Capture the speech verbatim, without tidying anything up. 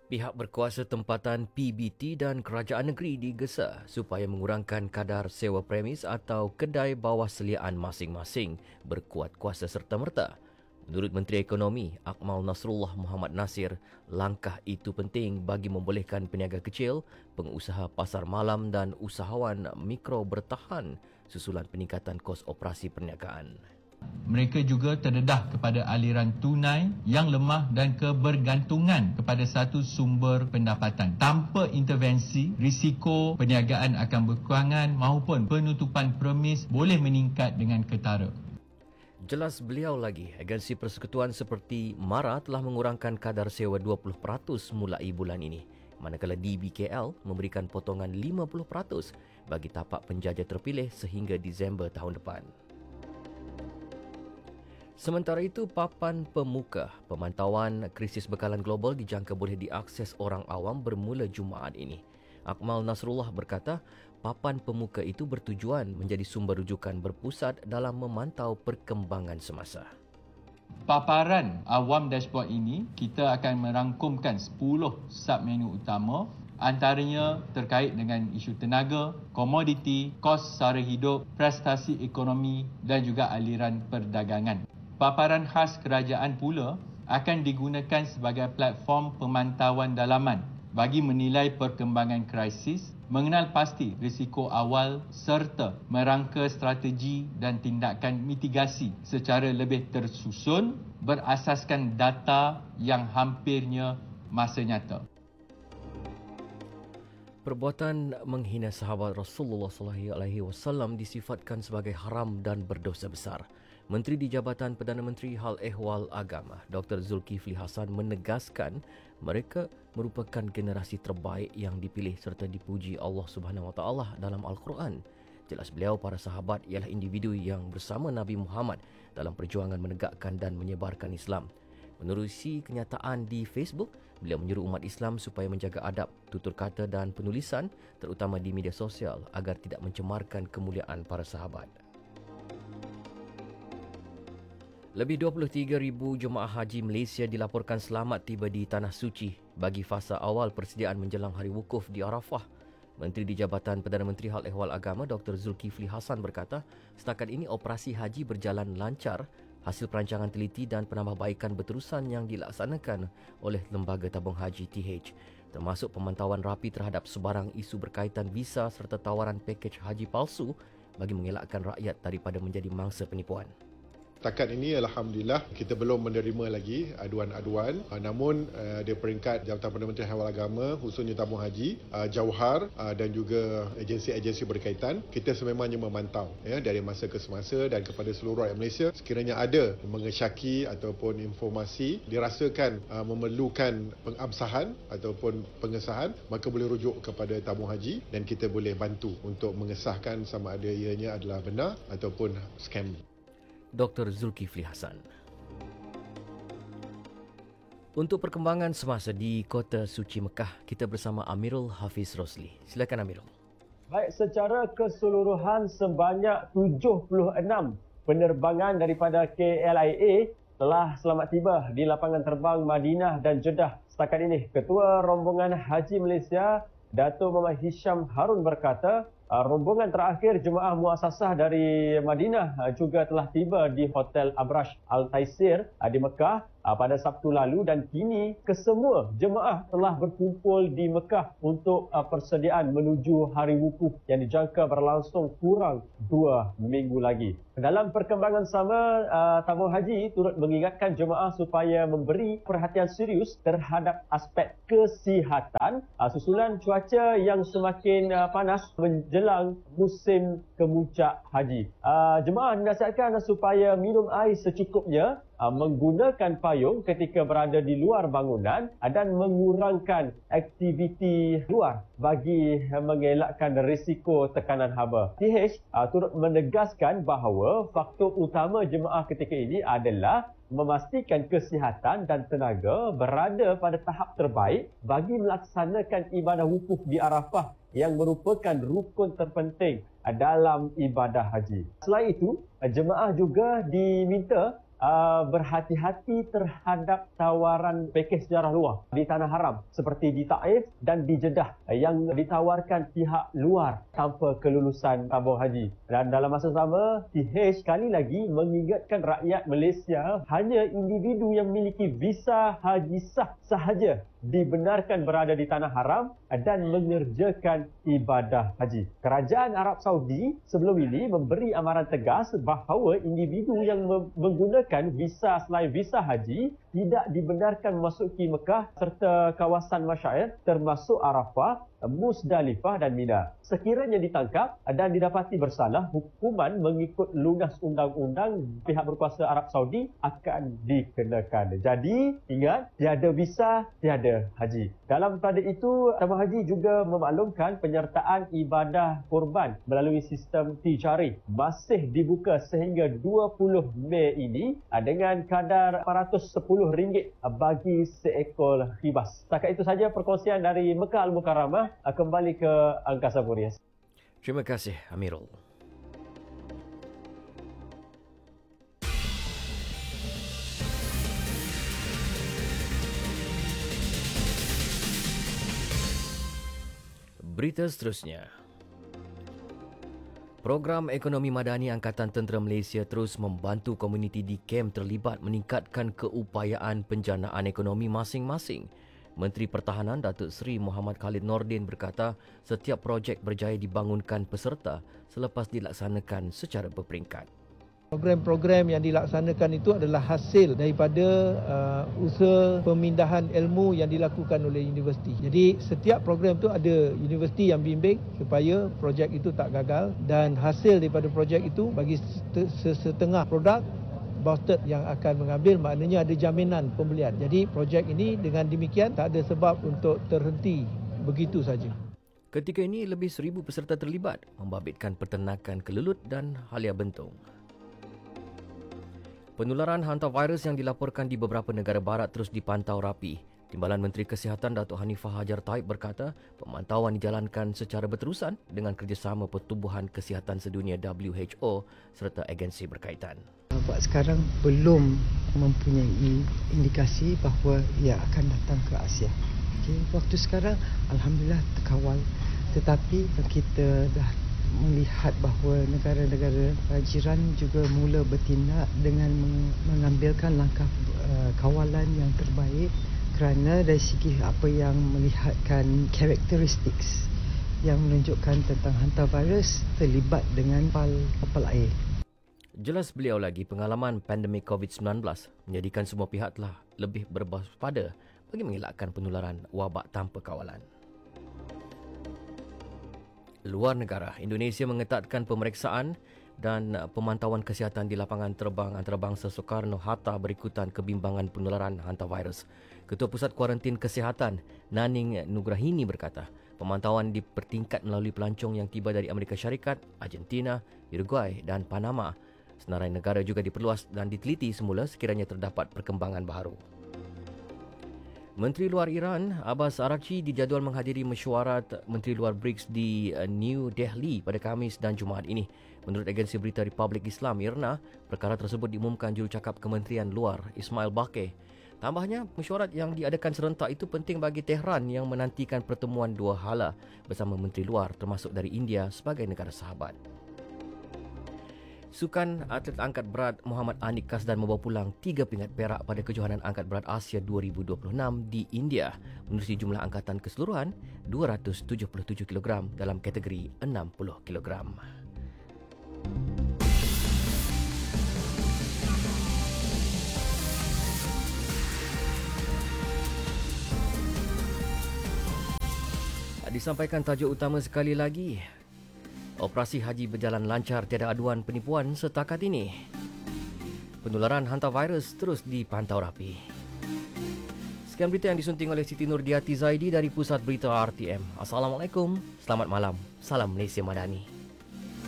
Pihak berkuasa tempatan P B T dan kerajaan negeri digesa supaya mengurangkan kadar sewa premis atau kedai bawah seliaan masing-masing berkuat kuasa serta-merta. Menurut Menteri Ekonomi Akmal Nasrullah Muhammad Nasir, langkah itu penting bagi membolehkan peniaga kecil, pengusaha pasar malam dan usahawan mikro bertahan susulan peningkatan kos operasi perniagaan. Mereka juga terdedah kepada aliran tunai yang lemah dan kebergantungan kepada satu sumber pendapatan. Tanpa intervensi, risiko perniagaan akan berkurangan maupun penutupan premis boleh meningkat dengan ketara. Jelas beliau lagi, agensi persekutuan seperti MARA telah mengurangkan kadar sewa dua puluh peratus mulai bulan ini, manakala D B K L memberikan potongan lima puluh peratus bagi tapak penjajah terpilih sehingga Disember tahun depan. Sementara itu, papan pemuka pemantauan krisis bekalan global dijangka boleh diakses orang awam bermula Jumaat ini. Akmal Nasrullah berkata, papan pemuka itu bertujuan menjadi sumber rujukan berpusat dalam memantau perkembangan semasa. Paparan awam dashboard ini, kita akan merangkumkan sepuluh submenu utama, antaranya terkait dengan isu tenaga, komoditi, kos sara hidup, prestasi ekonomi dan juga aliran perdagangan. Paparan khas kerajaan pula akan digunakan sebagai platform pemantauan dalaman bagi menilai perkembangan krisis, mengenal pasti risiko awal serta merangka strategi dan tindakan mitigasi secara lebih tersusun berasaskan data yang hampirnya masa nyata. Perbuatan menghina sahabat Rasulullah sallallahu alaihi wasallam disifatkan sebagai haram dan berdosa besar. Menteri di Jabatan Perdana Menteri Hal Ehwal Agama, Doktor Zulkifli Hasan menegaskan mereka merupakan generasi terbaik yang dipilih serta dipuji Allah Subhanahu Wa Taala dalam Al-Quran. Jelas beliau, para sahabat ialah individu yang bersama Nabi Muhammad dalam perjuangan menegakkan dan menyebarkan Islam. Menerusi kenyataan di Facebook, beliau menyuruh umat Islam supaya menjaga adab, tutur kata dan penulisan, terutama di media sosial agar tidak mencemarkan kemuliaan para sahabat. Lebih dua puluh tiga ribu jemaah haji Malaysia dilaporkan selamat tiba di Tanah Suci bagi fasa awal persediaan menjelang Hari Wukuf di Arafah. Menteri di Jabatan Perdana Menteri Hal Ehwal Agama Doktor Zulkifli Hasan berkata, setakat ini operasi haji berjalan lancar hasil perancangan teliti dan penambahbaikan berterusan yang dilaksanakan oleh Lembaga Tabung Haji T H, termasuk pemantauan rapi terhadap sebarang isu berkaitan visa serta tawaran pakej haji palsu bagi mengelakkan rakyat daripada menjadi mangsa penipuan. Setakat ini Alhamdulillah kita belum menerima lagi aduan-aduan, namun di peringkat Jabatan Perdana Menteri Hal Agama khususnya Tabung Haji, Jauhar dan juga agensi-agensi berkaitan, kita sememangnya memantau ya, dari masa ke semasa dan kepada seluruh rakyat Malaysia, sekiranya ada mengesyaki ataupun informasi dirasakan memerlukan pengabsahan ataupun pengesahan, maka boleh rujuk kepada Tabung Haji dan kita boleh bantu untuk mengesahkan sama ada ianya adalah benar ataupun scam. Doktor Zulkifli Hasan. Untuk perkembangan semasa di Kota Suci Mekah, kita bersama Amirul Hafiz Rosli. Silakan Amirul. Baik, secara keseluruhan sebanyak tujuh puluh enam penerbangan daripada K L I A telah selamat tiba di lapangan terbang Madinah dan Jeddah. Setakat ini, Ketua Rombongan Haji Malaysia, Dato' Muhammad Hisham Harun berkata, Uh, rombongan terakhir jemaah muasasah dari Madinah uh, juga telah tiba di Hotel Abrash Al Taisir uh, di Mekah uh, pada Sabtu lalu dan kini kesemua jemaah telah berkumpul di Mekah untuk uh, persediaan menuju Hari Wukuf yang dijangka berlangsung kurang dua minggu lagi. Dalam perkembangan sama, uh, Tabung Haji turut mengingatkan jemaah supaya memberi perhatian serius terhadap aspek kesihatan uh, susulan cuaca yang semakin uh, panas menjelang jelang musim kemuncak haji. Uh, jemaah dinasihatkan supaya minum air secukupnya, uh, menggunakan payung ketika berada di luar bangunan uh, dan mengurangkan aktiviti luar bagi uh, mengelakkan risiko tekanan haba. T H uh, turut menegaskan bahawa faktor utama jemaah ketika ini adalah memastikan kesihatan dan tenaga berada pada tahap terbaik bagi melaksanakan ibadah wukuf di Arafah yang merupakan rukun terpenting dalam ibadah haji. Selain itu, jemaah juga diminta uh, berhati-hati terhadap tawaran pakej sejarah luar di tanah haram seperti di Taif dan di Jeddah yang ditawarkan pihak luar tanpa kelulusan tabung haji. Dan dalam masa sama, T H sekali lagi mengingatkan rakyat Malaysia hanya individu yang memiliki visa haji sah sahaja dibenarkan berada di tanah haram dan mengerjakan ibadah haji. Kerajaan Arab Saudi sebelum ini memberi amaran tegas bahawa individu yang menggunakan visa selain visa haji tidak dibenarkan memasuki Mekah serta kawasan masyair termasuk Arafah, Musdalifah dan Mina. Sekiranya ditangkap dan didapati bersalah, hukuman mengikut lunas undang-undang pihak berkuasa Arab Saudi akan dikenakan. Jadi, ingat, tiada visa, tiada haji. Dalam pada itu, tabung haji juga memaklumkan penyertaan ibadah kurban melalui sistem T-Jari masih dibuka sehingga dua puluh Mei ini dengan kadar empat ratus sepuluh ringgit bagi seekor khibas. Setakat itu saja perkongsian dari Mekah Al-Mukarramah. Kembali ke Angkasa Puri. Terima kasih, Amirul. Berita seterusnya. Program Ekonomi Madani Angkatan Tentera Malaysia terus membantu komuniti di kem terlibat meningkatkan keupayaan penjanaan ekonomi masing-masing. Menteri Pertahanan Datuk Seri Muhammad Khalid Nordin berkata setiap projek berjaya dibangunkan peserta selepas dilaksanakan secara berperingkat. Program-program yang dilaksanakan itu adalah hasil daripada uh, usaha pemindahan ilmu yang dilakukan oleh universiti. Jadi setiap program itu ada universiti yang bimbing supaya projek itu tak gagal, dan hasil daripada projek itu bagi setengah produk Boston yang akan mengambil, maknanya ada jaminan pembelian. Jadi projek ini dengan demikian tak ada sebab untuk terhenti begitu saja. Ketika ini lebih seribu peserta terlibat membabitkan peternakan kelelut dan halia bentung. Penularan hantavirus yang dilaporkan di beberapa negara barat terus dipantau rapi. Timbalan Menteri Kesihatan Datuk Hanifah Hajar Taib berkata pemantauan dijalankan secara berterusan dengan kerjasama Pertubuhan Kesihatan Sedunia W H O serta agensi berkaitan. Buat sekarang belum mempunyai indikasi bahawa ia akan datang ke Asia. Okay. Waktu sekarang Alhamdulillah terkawal, tetapi kita dah melihat bahawa negara-negara jiran juga mula bertindak dengan mengambilkan langkah uh, kawalan yang terbaik, kerana dari segi apa yang melihatkan karakteristik yang menunjukkan tentang hantavirus terlibat dengan kapal, kapal air. Jelas beliau lagi pengalaman pandemik covid sembilan belas menjadikan semua pihak telah lebih berwaspada bagi mengelakkan penularan wabak tanpa kawalan. Luar negara, Indonesia mengetatkan pemeriksaan dan pemantauan kesihatan di lapangan terbang antarabangsa Soekarno-Hatta berikutan kebimbangan penularan hantavirus. Ketua Pusat Kuarantin Kesihatan, Naning Nugrahini berkata, pemantauan dipertingkat melalui pelancong yang tiba dari Amerika Syarikat, Argentina, Uruguay dan Panama. Senarai negara juga diperluas dan diteliti semula sekiranya terdapat perkembangan baharu. Menteri Luar Iran, Abbas Araghchi, dijadual menghadiri mesyuarat Menteri Luar B R I C S di New Delhi pada Khamis dan Jumaat ini. Menurut agensi berita Republik Islam I R N A, perkara tersebut diumumkan Jurucakap Kementerian Luar Ismail Baqir. Tambahnya, mesyuarat yang diadakan serentak itu penting bagi Tehran yang menantikan pertemuan dua hala bersama Menteri Luar termasuk dari India sebagai negara sahabat. Sukan atlet angkat berat Muhammad Anik Kasdan membawa pulang tiga pingat perak pada kejohanan angkat berat Asia dua ribu dua puluh enam di India menerusi jumlah angkatan keseluruhan dua ratus tujuh puluh tujuh kilogram dalam kategori enam puluh kilogram. Disampaikan tajuk utama sekali lagi. Operasi haji berjalan lancar, tiada aduan penipuan setakat ini. Penularan hantavirus terus dipantau rapi. Sekian berita yang disunting oleh Siti Nurdiati Zaidi dari Pusat Berita R T M. Assalamualaikum, selamat malam, salam Malaysia Madani.